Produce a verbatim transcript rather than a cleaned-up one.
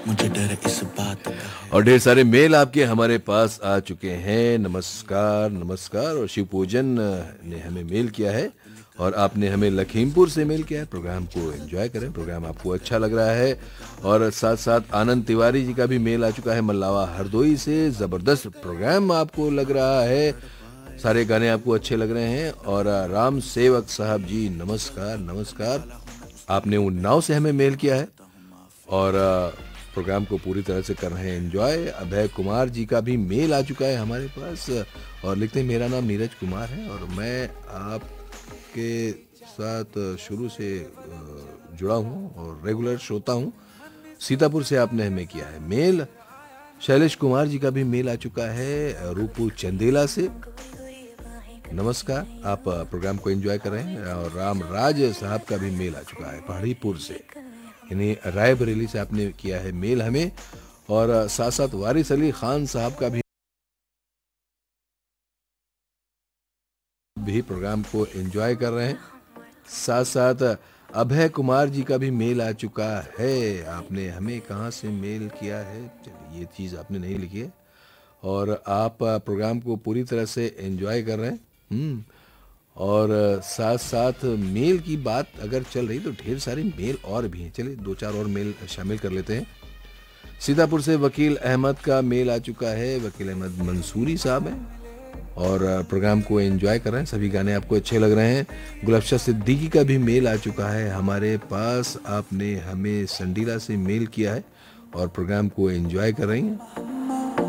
मुझे डर इस बात का है। और ढेर सारे मेल आपके हमारे पास आ चुके हैं। नमस्कार नमस्कार। और शिव पूजन ने हमें मेल किया है और आपने हमें लखीमपुर से मेल किया है। प्रोग्राम को एंजॉय करें, प्रोग्राम आपको अच्छा लग रहा है। और साथ साथ आनंद तिवारी जी का भी मेल आ चुका है मल्लावा हरदोई से। ज़बरदस्त प्रोग्राम आपको लग रहा है, सारे गाने आपको अच्छे लग रहे हैं। और राम सेवक साहब जी नमस्कार नमस्कार, आपने उन्नाव से हमें मेल किया है और प्रोग्राम को पूरी तरह से कर रहे हैं एंजॉय। अभय कुमार जी का भी मेल आ चुका है हमारे पास और लिखते हैं मेरा नाम नीरज कुमार है और मैं आपके साथ शुरू से जुड़ा हूँ और रेगुलर श्रोता हूँ। सीतापुर से आपने हमें किया है मेल। शैलेश कुमार जी का भी मेल आ चुका है रूपू चंदेला से। नमस्कार, आप प्रोग्राम को एंजॉय कर रहे हैं। और राम राज साहब का भी मेल आ चुका है पहाड़ीपुर से, यानी रायबरेली से आपने किया है मेल हमें। और साथ साथ वारिस अली खान साहब का भी भी प्रोग्राम को एंजॉय कर रहे हैं। साथ साथ अभय कुमार जी का भी मेल आ चुका है। आपने हमें कहाँ से मेल किया है, चलिए ये चीज़ आपने नहीं लिखी है। और आप प्रोग्राम को पूरी तरह से एंजॉय कर रहे हैं। हम्म और साथ साथ मेल की बात अगर चल रही तो ढेर सारे मेल और भी हैं। चलिए दो चार और मेल शामिल कर लेते हैं। सीतापुर से वकील अहमद का मेल आ चुका है। वकील अहमद मंसूरी साहब हैं और प्रोग्राम को एंजॉय कर रहे हैं, सभी गाने आपको अच्छे लग रहे हैं। गुलफ्शा सिद्दीकी का भी मेल आ चुका है हमारे पास। आपने हमें संडीला से मेल किया है और प्रोग्राम को एंजॉय कर रही हैं।